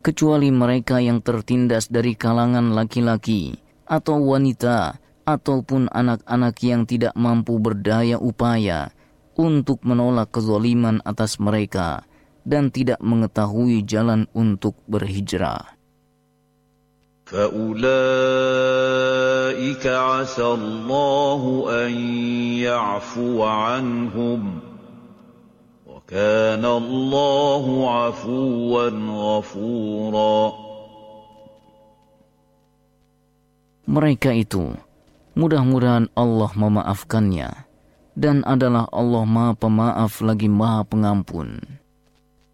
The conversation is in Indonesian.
kecuali mereka yang tertindas dari kalangan laki-laki atau wanita ataupun anak-anak yang tidak mampu berdaya upaya untuk menolak kezaliman atas mereka dan tidak mengetahui jalan untuk berhijrah. فَأُولَئِكَ عَسَى اللَّهُ أَن يَعْفُوَ عَنْهُمْ وَكَانَ اللَّهُ عَفُوًّا غَفُورًا. Mereka itu mudah-mudahan Allah memaafkannya, dan adalah Allah Maha Pemaaf lagi Maha Pengampun.